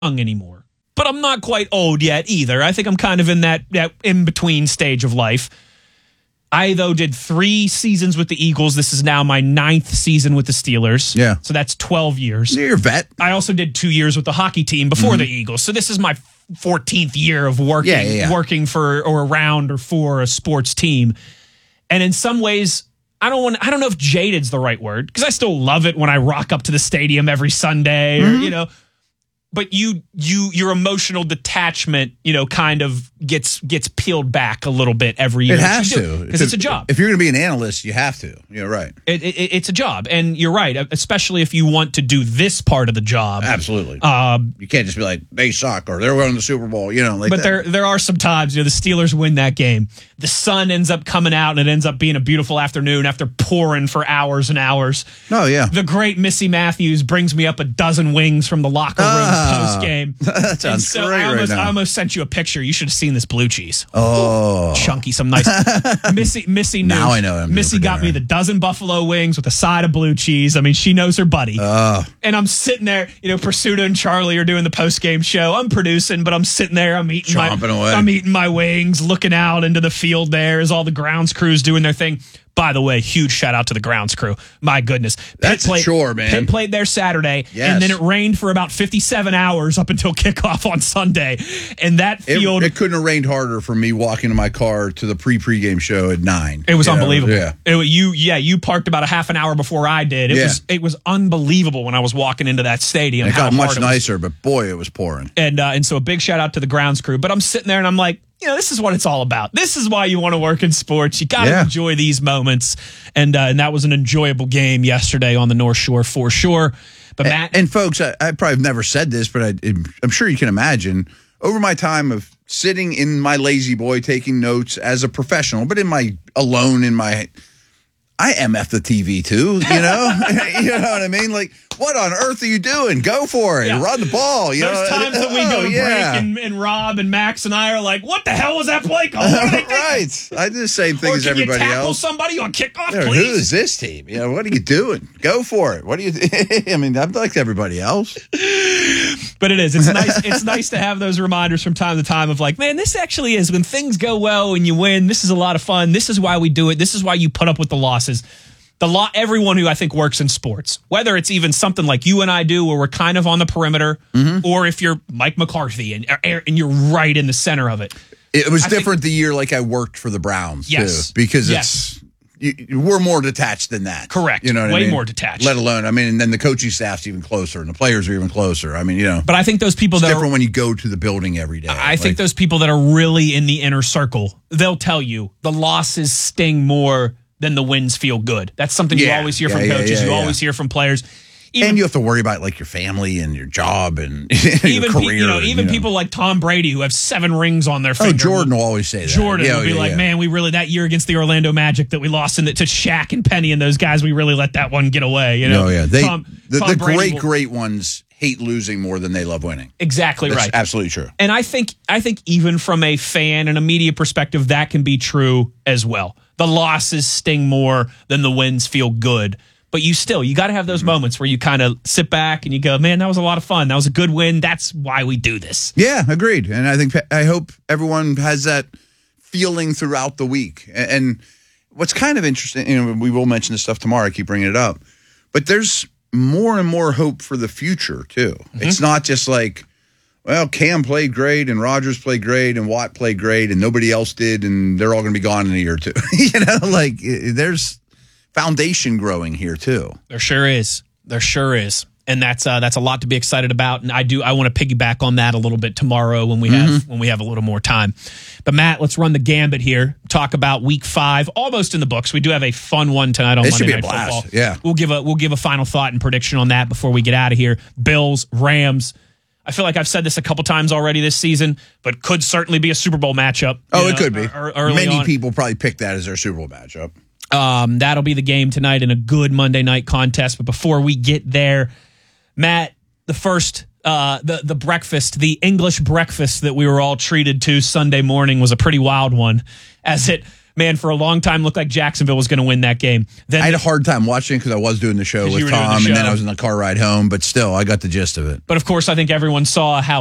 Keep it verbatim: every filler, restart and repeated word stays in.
anymore, but I'm not quite old yet either. I think I'm kind of in that, that in-between stage of life. I, though, did three seasons with the Eagles. This is now my ninth season with the Steelers. Yeah. So that's twelve years. You're a vet. I also did two years with the hockey team before mm-hmm. the Eagles. So this is my fourteenth year of working, yeah, yeah, yeah. working for or around or for a sports team. And in some ways, I don't want. I don't know if jaded's the right word, because I still love it when I rock up to the stadium every Sunday, mm-hmm. or you know. But you, you, your emotional detachment, you know, kind of gets gets peeled back a little bit every year. It has to, because it's a job. If you're going to be an analyst, you have to. You're right. It, it, it's a job, and you're right, especially if you want to do this part of the job. Absolutely. Um, you can't just be like, they suck, or they're winning the Super Bowl, you know. Like but that. there there are some times, you know, the Steelers win that game. The sun ends up coming out, and it ends up being a beautiful afternoon after pouring for hours and hours. Oh, yeah. The great Missy Matthews brings me up a dozen wings from the locker room ah, post game. That sounds so great I almost, right now. I almost sent you a picture. You should have seen this blue cheese. Oh. Chunky, some nice. Missy Missy knew. Now I know. I'm Missy got me the dozen buffalo wings with a side of blue cheese. I mean, she knows her buddy. Oh. And I'm sitting there, you know, Pursuta and Charlie are doing the post-game show. I'm producing, but I'm sitting there. I'm eating Chomping my, away. I'm eating my wings, looking out into the field there as all the grounds crews doing their thing. By the way, huge shout out to the grounds crew. My goodness. That's Pitt played, a chore, man. Pitt played there Saturday, yes. and then it rained for about fifty-seven hours up until kickoff on Sunday. And that field... It, it couldn't have rained harder for me walking to my car to the pre-pregame show at nine. It was you unbelievable. Know? Yeah. It, you, yeah, you parked about a half an hour before I did. It yeah. was it was unbelievable when I was walking into that stadium. It got much it nicer, but boy, it was pouring. And, uh, and so a big shout out to the grounds crew. But I'm sitting there and I'm like, you know, this is what it's all about. This is why you want to work in sports. You got to yeah. enjoy these moments. And uh, and that was an enjoyable game yesterday on the North Shore for sure. But and, Matt, and folks, I, I probably have never said this, but I, I'm sure you can imagine over my time of sitting in my lazy boy taking notes as a professional, but in my alone in my, I M F the T V too. You know, you know what I mean? Like, what on earth are you doing? Go for it. Yeah. Run the ball. You There's know? times that we go oh, to yeah. break and, and Rob and Max and I are like, what the hell was that play call? What are they right. I do the same thing or as can everybody you tackle else. somebody on kickoff, Yeah, please? who is this team? You know, what are you doing? Go for it. What do you? I mean, I'm like everybody else. But it is. It's nice. It's nice to have those reminders from time to time of like, man, this actually is when things go well and you win. This is a lot of fun. This is why we do it. This is why you put up with the losses. The lot, everyone who I think works in sports, whether it's even something like you and I do, where we're kind of on the perimeter, mm-hmm. or if you're Mike McCarthy and and you're right in the center of it. It was I different think, the year like I worked for the Browns yes, too, because yes. it's you, we're more detached than that. Correct. You know what Way I mean? more detached. Let alone, I mean, and then the coaching staff's even closer, and the players are even closer. I mean, you know. But I think those people it's that different are, when you go to the building every day. I like, think those people that are really in the inner circle, they'll tell you the losses sting more than the wins feel good. That's something you yeah, always hear yeah, from yeah, coaches. yeah, you yeah. always hear from players. Even, and you have to worry about like your family and your job and even your career. Pe- you know, and, even you know. people like Tom Brady who have seven rings on their Oh, finger. Jordan will always say that. Jordan yeah, will be yeah, like, yeah. man, we really, that year against the Orlando Magic that we lost in the, to Shaq and Penny and those guys, we really let that one get away. You know, Oh, yeah. They, Tom, the Tom the Brady great, will, great ones hate losing more than they love winning. Exactly That's right. absolutely true. And I think, I think even from a fan and a media perspective, that can be true as well. The losses sting more than the wins feel good. But you still, you got to have those moments where you kind of sit back and you go, man, that was a lot of fun. That was a good win. That's why we do this. Yeah, agreed. And I think, I hope everyone has that feeling throughout the week. And what's kind of interesting, you know, we will mention this stuff tomorrow. I keep bringing it up. But there's more and more hope for the future, too. Mm-hmm. It's not just like, well, Cam played great and Rodgers played great and Watt played great and nobody else did and they're all going to be gone in a year or two. You know, like there's foundation growing here too. There sure is. There sure is. And that's uh, that's a lot to be excited about. And I do I want to piggyback on that a little bit tomorrow when we have mm-hmm. when we have a little more time. But Matt, let's run the gambit here. Talk about week five, almost in the books. We do have a fun one tonight on it Monday should be Night a blast. Football. Yeah. We'll give a we'll give a final thought and prediction on that before we get out of here. Bills, Rams. I feel like I've said this a couple times already this season, but could certainly be a Super Bowl matchup. Oh, know, it could be. Or, or Many on. people probably pick that as their Super Bowl matchup. Um, that'll be the game tonight in a good Monday night contest. But before we get there, Matt, the first, uh, the the breakfast, the English breakfast that we were all treated to Sunday morning was a pretty wild one, as it man, for a long time looked like Jacksonville was going to win that game. Then I had a hard time watching because I was doing the show 'Cause you with were doing the Tom, and then show. I was in the car ride home. But still, I got the gist of it. But of course, I think everyone saw how